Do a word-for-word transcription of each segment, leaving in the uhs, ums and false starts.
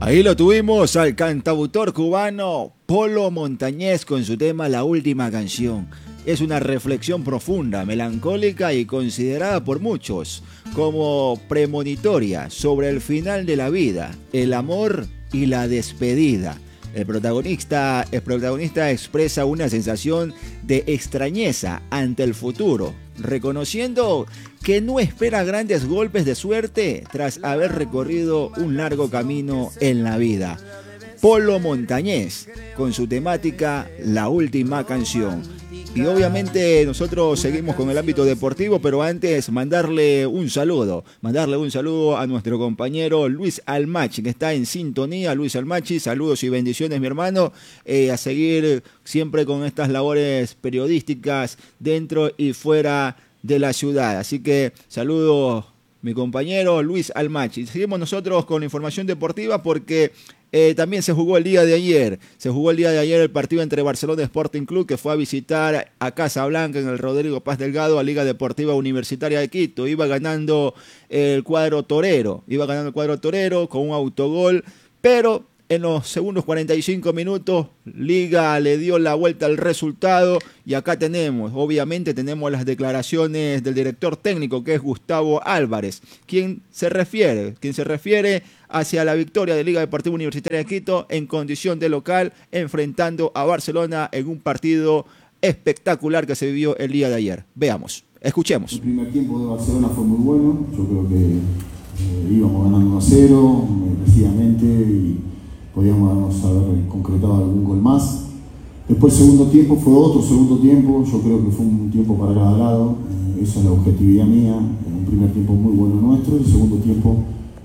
Ahí lo tuvimos al cantautor cubano Polo Montañés con su tema La Última Canción. Es una reflexión profunda, melancólica y considerada por muchos como premonitoria sobre el final de la vida, el amor y la despedida. El protagonista, el protagonista expresa una sensación de extrañeza ante el futuro, reconociendo que no espera grandes golpes de suerte tras haber recorrido un largo camino en la vida. Polo Montañés, con su temática La Última Canción. Y obviamente nosotros seguimos con el ámbito deportivo, pero antes mandarle un saludo, mandarle un saludo a nuestro compañero Luis Almachi, que está en sintonía. Luis Almachi, saludos y bendiciones, mi hermano, eh, a seguir siempre con estas labores periodísticas dentro y fuera de la ciudad. Así que saludos, mi compañero Luis Almachi. Seguimos nosotros con información deportiva porque Eh, también se jugó el día de ayer, se jugó el día de ayer el partido entre Barcelona Sporting Club, que fue a visitar a Casablanca en el Rodrigo Paz Delgado a Liga Deportiva Universitaria de Quito. Iba ganando el cuadro torero, iba ganando el cuadro torero con un autogol, pero en los segundos cuarenta y cinco minutos Liga le dio la vuelta al resultado y acá tenemos, obviamente tenemos las declaraciones del director técnico, que es Gustavo Álvarez, quien se refiere, quien se refiere hacia la victoria de Liga Deportiva Universitaria de Quito en condición de local, enfrentando a Barcelona en un partido espectacular que se vivió el día de ayer. Veamos, escuchemos. El primer tiempo de Barcelona fue muy bueno, yo creo que eh, íbamos ganando uno a cero, merecidamente, y podíamos haber concretado algún gol más. Después el segundo tiempo fue otro segundo tiempo, yo creo que fue un tiempo para cada lado, eh, esa es la objetividad mía, un primer tiempo muy bueno nuestro, el segundo tiempo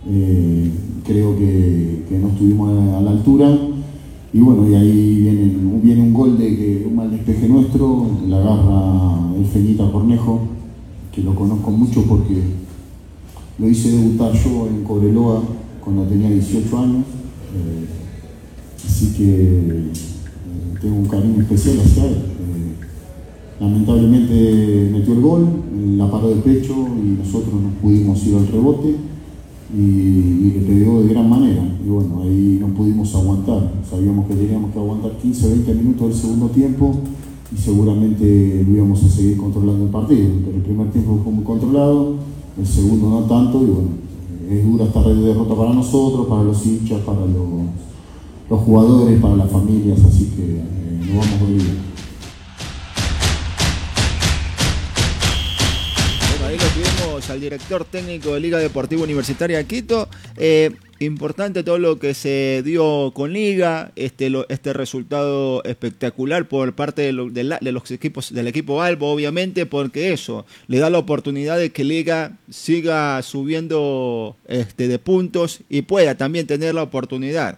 eh, creo que, que no estuvimos a, a la altura, y bueno, y ahí viene, viene un gol de que un mal despeje nuestro, la agarra el Feñita Cornejo, que lo conozco mucho porque lo hice debutar yo en Cobreloa cuando tenía dieciocho años. Eh, así que eh, tengo un cariño especial hacia él. Eh, lamentablemente metió el gol, la paró de pecho y nosotros no pudimos ir al rebote y, y le pegó de gran manera, y bueno, ahí no pudimos aguantar. Sabíamos que teníamos que aguantar quince o veinte minutos del segundo tiempo y seguramente lo íbamos a seguir controlando el partido, pero el primer tiempo fue muy controlado, el segundo no tanto, y bueno, es dura esta derrota para nosotros, para los hinchas, para los, los jugadores, para las familias, así que eh, nos vamos a olvidar. Bueno, ahí lo tuvimos al director técnico de Liga Deportiva Universitaria de Quito. Eh, importante todo lo que se dio con Liga, este, lo, este resultado espectacular por parte de, lo, de, la, de los equipos, del equipo Albo, obviamente, porque eso le da la oportunidad de que Liga siga subiendo este, de puntos y pueda también tener la oportunidad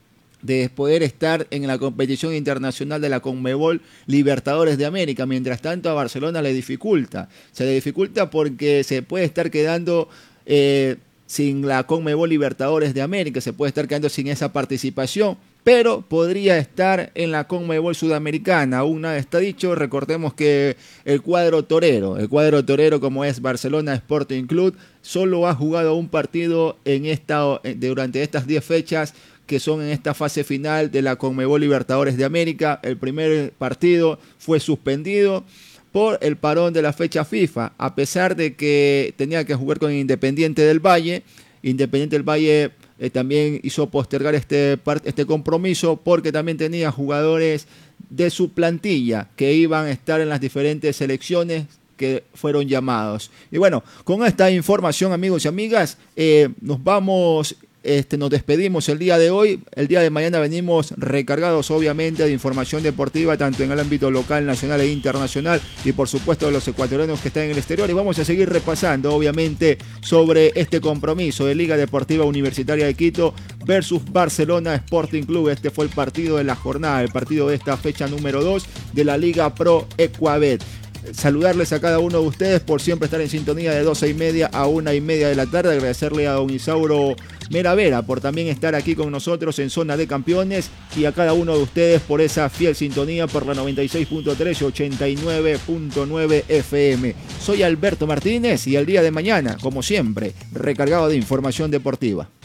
de poder estar en la competición internacional de la Conmebol Libertadores de América. Mientras tanto, a Barcelona le dificulta. Se le dificulta porque se puede estar quedando Eh, sin la Conmebol Libertadores de América, se puede estar quedando sin esa participación, pero podría estar en la Conmebol Sudamericana. Aún nada está dicho. Recordemos que el cuadro torero, el cuadro torero como es Barcelona Sporting Club, solo ha jugado un partido en esta, durante estas diez fechas que son en esta fase final de la Conmebol Libertadores de América. El primer partido fue suspendido por el parón de la fecha FIFA, a pesar de que tenía que jugar con Independiente del Valle. Independiente del Valle eh, también hizo postergar este, este compromiso porque también tenía jugadores de su plantilla que iban a estar en las diferentes selecciones que fueron llamados. Y bueno, con esta información, amigos y amigas, eh, nos vamos... Este, nos despedimos el día de hoy. El día de mañana venimos recargados, obviamente, de información deportiva, tanto en el ámbito local, nacional e internacional, y por supuesto de los ecuatorianos que están en el exterior. Y vamos a seguir repasando, obviamente, sobre este compromiso de Liga Deportiva Universitaria de Quito versus Barcelona Sporting Club. Este fue el partido de la jornada, el partido de esta fecha número dos de la Liga Pro Ecuabet. Saludarles a cada uno de ustedes por siempre estar en sintonía de doce y media a una y media de la tarde. Agradecerle a don Isauro Meravera por también estar aquí con nosotros en Zona de Campeones, y a cada uno de ustedes por esa fiel sintonía por la noventa y seis punto tres y ochenta y nueve punto nueve F M. Soy Alberto Martínez y el día de mañana, como siempre, recargado de información deportiva.